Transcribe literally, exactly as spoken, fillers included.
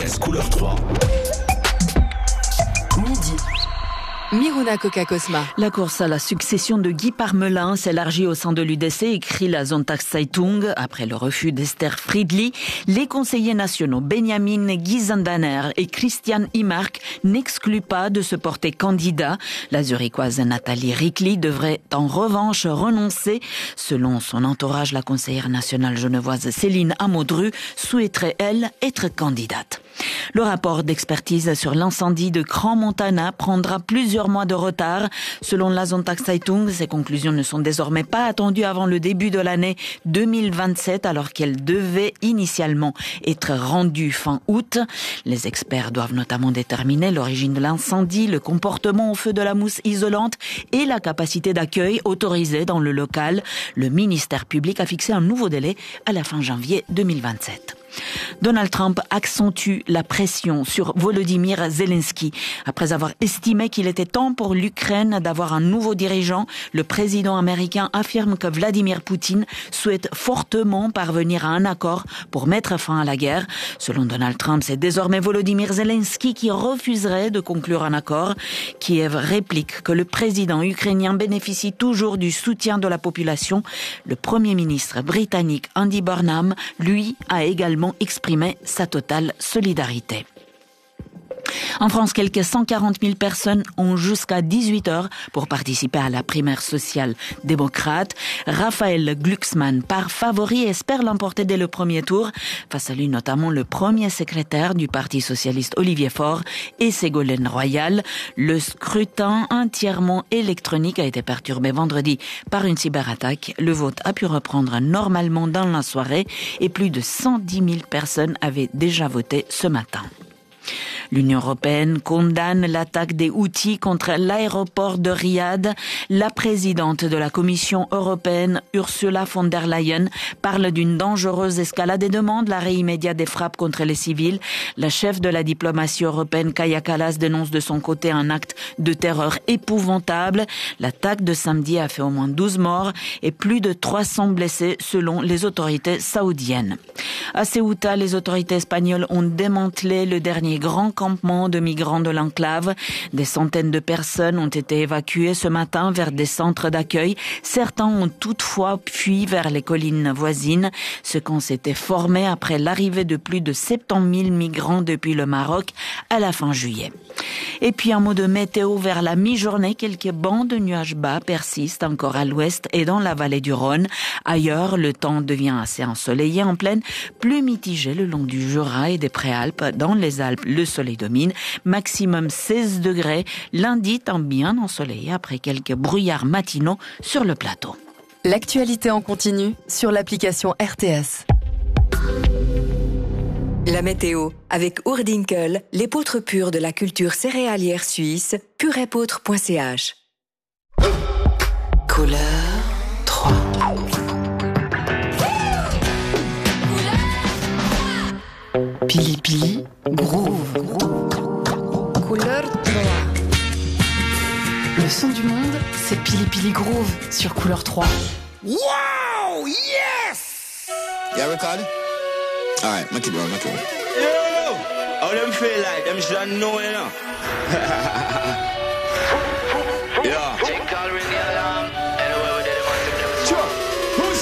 Express couleur trois. Midi. Miruna Coca-Cosma. La course à la succession de Guy Parmelin s'élargit au sein de l'U D C, écrit la Sonntagszeitung. Après le refus d'Esther Friedli, les conseillers nationaux Benjamin Gizendaner et Christian Imark n'excluent pas de se porter candidat. La zurichoise Nathalie Rickli devrait en revanche renoncer. Selon son entourage, la conseillère nationale genevoise Céline Amodru souhaiterait, elle, être candidate. Le rapport d'expertise sur l'incendie de Crans-Montana prendra plusieurs mois de retard. Selon la Sonntagszeitung, ces conclusions ne sont désormais pas attendues avant le début de l'année deux mille vingt-sept, alors qu'elles devaient initialement être rendues fin août. Les experts doivent notamment déterminer l'origine de l'incendie, le comportement au feu de la mousse isolante et la capacité d'accueil autorisée dans le local. Le ministère public a fixé un nouveau délai à la fin janvier deux mille vingt-sept. Donald Trump accentue la pression sur Volodymyr Zelensky. Après avoir estimé qu'il était temps pour l'Ukraine d'avoir un nouveau dirigeant, le président américain affirme que Vladimir Poutine souhaite fortement parvenir à un accord pour mettre fin à la guerre. Selon Donald Trump, c'est désormais Volodymyr Zelensky qui refuserait de conclure un accord. Kiev réplique que le président ukrainien bénéficie toujours du soutien de la population. Le premier ministre britannique Andy Burnham, lui, a également exprimé sa totale solidarité. En France, quelques cent quarante mille personnes ont jusqu'à dix-huit heures pour participer à la primaire sociale démocrate. Raphaël Glucksmann part favori et espère l'emporter dès le premier tour. Face à lui, notamment le premier secrétaire du Parti socialiste Olivier Faure et Ségolène Royal. Le scrutin entièrement électronique a été perturbé vendredi par une cyberattaque. Le vote a pu reprendre normalement dans la soirée et plus de cent dix mille personnes avaient déjà voté ce matin. L'Union européenne condamne l'attaque des Houthis contre l'aéroport de Riyad. La présidente de la Commission européenne, Ursula von der Leyen, parle d'une dangereuse escalade et demande l'arrêt immédiat des frappes contre les civils. La chef de la diplomatie européenne, Kaja Kallas, dénonce de son côté un acte de terreur épouvantable. L'attaque de samedi a fait au moins douze morts et plus de trois cents blessés selon les autorités saoudiennes. À Ceuta, les autorités espagnoles ont démantelé le dernier grand campement de migrants de l'enclave. Des centaines de personnes ont été évacuées ce matin vers des centres d'accueil. Certains ont toutefois fui vers les collines voisines. Ce camp s'était formé après l'arrivée de plus de soixante-dix mille migrants depuis le Maroc à la fin juillet. Et puis un mot de météo vers la mi-journée. Quelques bancs de nuages bas persistent encore à l'ouest et dans la vallée du Rhône. Ailleurs, le temps devient assez ensoleillé en plaine, plus mitigé le long du Jura et des Préalpes. Dans les Alpes, le soleil domine, maximum seize degrés. Lundi, temps bien ensoleillé après quelques brouillards matinaux sur le plateau. L'actualité en continu sur l'application R T S. La météo avec Oerdinkel, l'épeautre pure de la culture céréalière suisse, purépeautre point c h. Couleur trois. Pili Pili Groove. Couleur trois. Le son du monde, c'est Pili Pili Groove sur Couleur trois. Wow! Yes! You record? Alright, make it roll, make it roll. Yo! How them feel like? Them should know, you know?